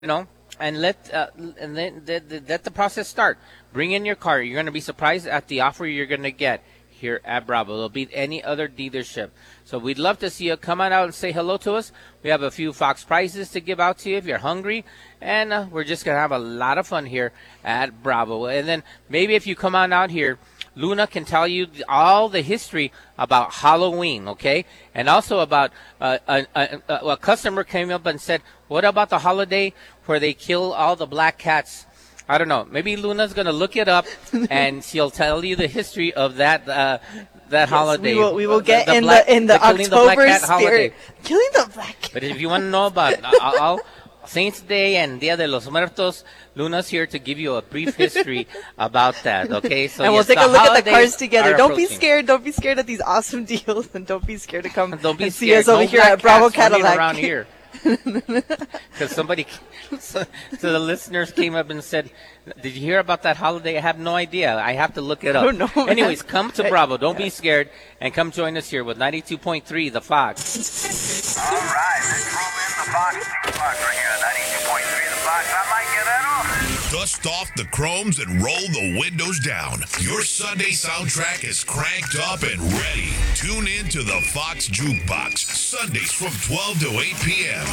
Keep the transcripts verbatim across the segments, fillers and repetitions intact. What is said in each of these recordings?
you know, and let uh, and then let, let the process start. Bring in your car. You're going to be surprised at the offer you're going to get here at Bravo. It'll beat any other dealership. So we'd love to see you. Come on out and say hello to us. We have a few Fox prizes to give out to you if you're hungry. And uh, we're just going to have a lot of fun here at Bravo. And then maybe if you come on out here, Luna can tell you all the history about Halloween, okay? And also about uh, a, a, a, a customer came up and said, what about the holiday where they kill all the black cats? I don't know. Maybe Luna's going to look it up, and she'll tell you the history of that uh, that yes, holiday. We will, we will get the, the in black, the in the, the October the spirit. Holiday. Killing the black cat. But if you want to know about all Saints Day and Dia de los Muertos, Luna's here to give you a brief history about that, okay? So and we'll yes, take a look at the cars together. Don't approaching. be scared. Don't be scared at these awesome deals, and don't be scared to come don't be and scared. see us over no here at Bravo Cadillac. Around here. Because somebody, so, so the listeners came up and said, did you hear about that holiday? I have no idea. I have to look it up. Oh, no, Anyways, come to Bravo. Don't be scared. And come join us here with ninety-two point three, The Fox. All right, let's roll in the Fox Fox right here, ninety-two point three, The Fox. I might get that off. Dust off the chromes and roll the windows down. Your Sunday soundtrack is cranked up and ready. Tune in to the Fox Jukebox, Sundays from twelve to eight p.m.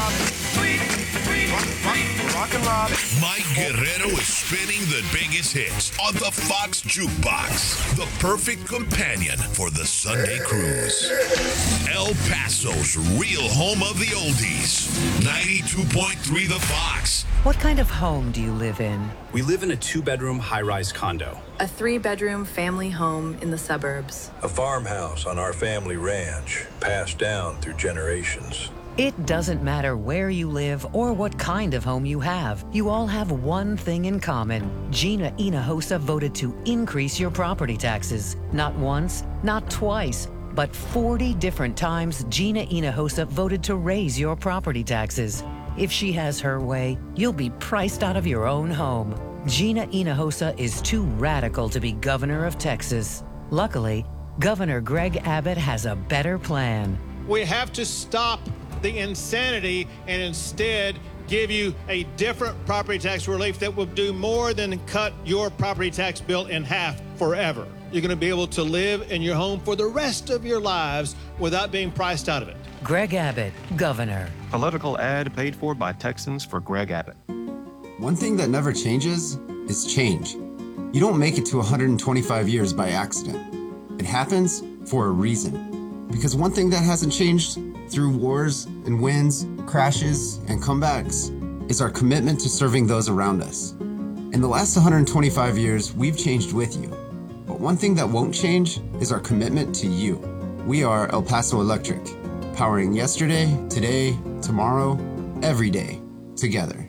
Mike Guerrero is spinning the biggest hits on the Fox Jukebox, the perfect companion for the Sunday cruise. El Paso's real home of the oldies, ninety-two point three The Fox. What kind of home do you live in? We live in a two-bedroom high-rise condo. A three-bedroom family home in the suburbs. A farmhouse on our family ranch, passed down through generations. It doesn't matter where you live or what kind of home you have. You all have one thing in common. Gina Hinojosa voted to increase your property taxes. Not once, not twice, but forty different times Gina Hinojosa voted to raise your property taxes. If she has her way, you'll be priced out of your own home. Gina Hinojosa is too radical to be governor of Texas. Luckily, Governor Greg Abbott has a better plan. We have to stop the insanity and instead give you a different property tax relief that will do more than cut your property tax bill in half forever. You're going to be able to live in your home for the rest of your lives without being priced out of it. Greg Abbott, Governor. Political ad paid for by Texans for Greg Abbott. One thing that never changes is change. You don't make it to one hundred twenty-five years by accident. It happens for a reason. Because one thing that hasn't changed through wars and wins, crashes, and comebacks is our commitment to serving those around us. In the last one hundred twenty-five years, we've changed with you. But one thing that won't change is our commitment to you. We are El Paso Electric, powering yesterday, today, tomorrow, every day, together.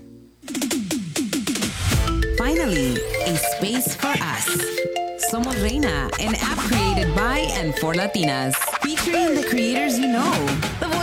Finally, a space for us. Somos Reina, an app created by and for Latinas, featuring the creators you know, the